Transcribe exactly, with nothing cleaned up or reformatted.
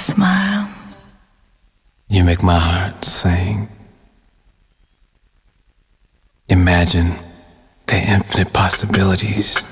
smile. You make my heart sing. Imagine the infinite possibilities.